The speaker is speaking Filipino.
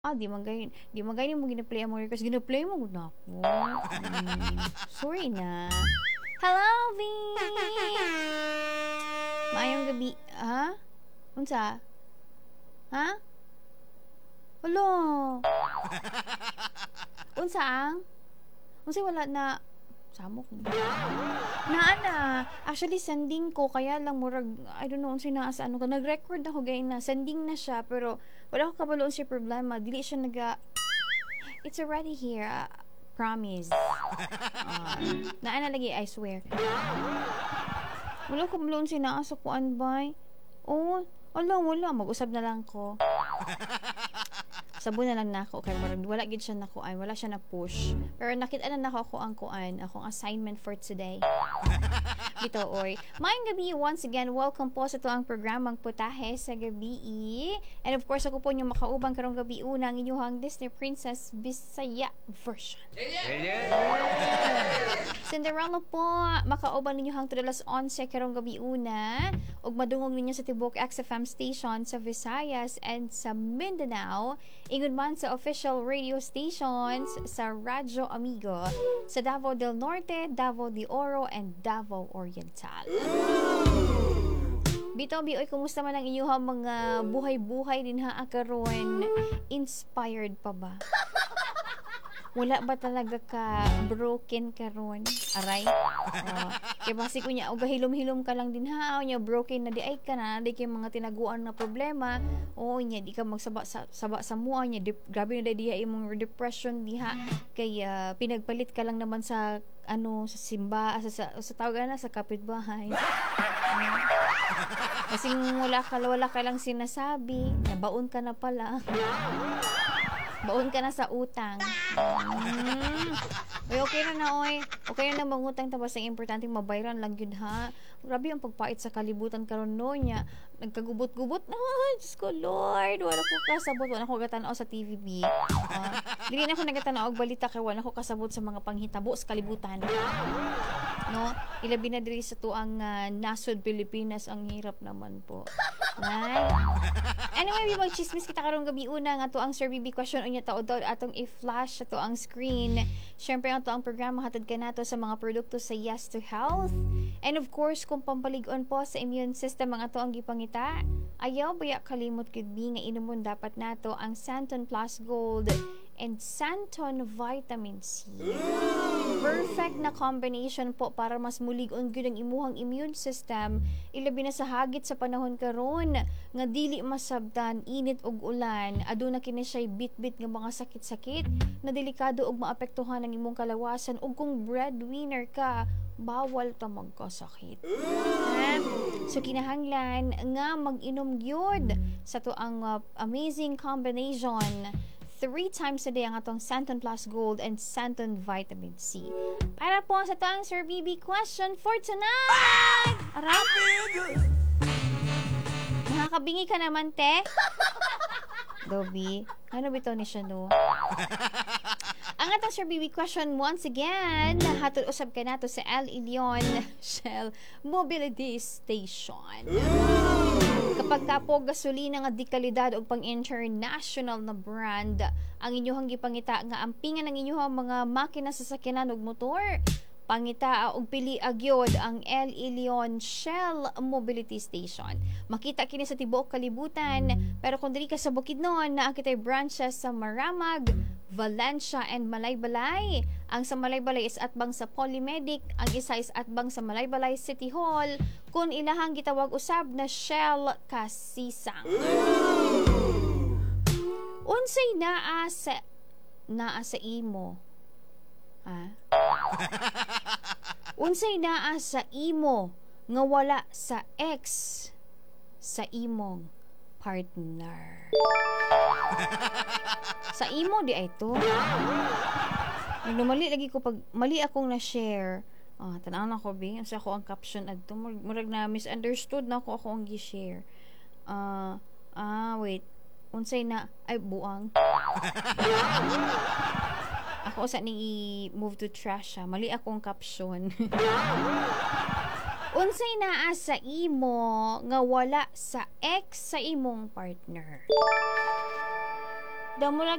Di man gani mo gina-play mo request, gina-play mo gud na ako. Sorry na. Hello, V! Maayong gabi. Ha? Unsa? Ha? Hello? Unsa ang? Unsay wala na samok mo. Naa. Actually, sending ko. Kaya lang, murag, I don't know, unsay naa sa ano ko. Nag-record ako gaya na. Sending na siya. Pero, wala ko kabaloon siya problema. Dili siya it's already here. Promise. Naa na lagi, I swear. Wala ko kabaloon siya naa sa kuan ba? Oh, wala. Mag-usab na lang ko. Sabo na lang nako kay murag wala gid siya nakuan, wala siya na push. Pero nakita na nako ako ang kuan, akong assignment for today. Dito oy. Maayong gabi once again. Welcome po sa tuang programang Putahe sa Gabi. And of course ako po yung makaubang karong gabi una ang inyong Disney Princess Bisaya version. Cinderella po, makauban ninyo hang tudalas 11 karong gabi una ug madungog ninyo sa tibok XFM station sa Visayas and sa Mindanao. Ingon man sa official radio stations sa Radyo Amigo sa Davao del Norte, Davao de Oro, and Davao Oriental. Bito, oy, kumusta man ang inyong mga buhay-buhay din ha karon? Inspired pa ba? Wala ba talaga ka broken karon? Aray? Kaya basi ko niya, hilom-hilom ka lang din ha, niya broken na di ay ka na, di kay mga tinaguan na problema, niya, di ka magsaba sa mua niya, grabe na diha imong depression diha, kaya pinagpalit ka lang naman sa, sa simba, sa tawag na, sa kapitbahay. Kasi wala ka lang sinasabi, nabaon ka na pala. Baon ka na sa utang. Uy, okay na, oy. Okay na mangutang tapos ang importante mabayaran lang yun, ha. Grabe ang pagpait sa kalibutan karon no niya. Nagkagubot-gubot na. Diyos ko, Lord. Wala ko kasabot. Wala ko gatanaw sa TVB. Dili na ako nagatanaw og balita kay wala ko kasabot sa mga panghitabo sa kalibutan. No? Ilabi na diri sa tuang nasod Pilipinas, ang hirap naman po. Right? Anyway, mag-chismis kita karong gabi una nga to ang Sir BB question unya taod atong i-flash sa to ang screen. Syempre ang to ang programa hatod ka nato sa mga produkto sa Yes to Health. And of course, kung pampalig-on po sa immune system mga to ang gipangita, ayaw baya kalimot gid nga inumon dapat nato ang Santon Plus Gold and Santon Vitamin C. Perfect na combination po para mas mulig-on gyud ang imuhang immune system, ilabi na sa hagit sa panahon karon nga dili masabtan init ug ulan, aduna kini siya bit-bit nga mga sakit-sakit na delikado ug maapektuhan ang imong kalawasan ug kung breadwinner ka, bawal ta magkasakit. So kinahanglan nga mag-inom gyud sa to ang amazing combination 3 times a day ang atong Santon Plus Gold and Santon Vitamin C. Para po sa tang Sir BB question for tonight! Aray! Nakakabingi ka naman, te? Dobby, ano bitaw ni siya, no? Ang atong Sir BB question once again, hatod usab ka nato sa El Elyon Shell Mobility Station. Kapag tapog gasolina nga di kalidad o pang-international na brand, ang inyong gipangita nga ampingan ang inyong mga makina sa sakyanan ug motor, pangita og pili agyod ang El Elyon Shell Mobility Station. Makita kini sa tibuok kalibutan, pero kung diri ka sa Bukidnon, naa kitay branches sa Maramag, Valencia, and Malaybalay. Ang sa Malaybalay is atbang sa Polymedic, ang isa is atbang sa Malaybalay City Hall, kung ilahang gitawag usab na Shell Kasisang. Unsay naa sa imo? Ha? Unsay naa sa imo nga wala sa ex sa imong partner? Sa imo di ay to. Mali lagi ko pag mali akong na-share. Tanaw na ko bing sa ako ang caption adto murag na misunderstood na ako ang gi-share. Wait. Unsay na ay buang. Ako sa ning i-move to trash ha. Mali akong caption. Unsay naa sa imo nga wala sa ex sa imong partner? Damo na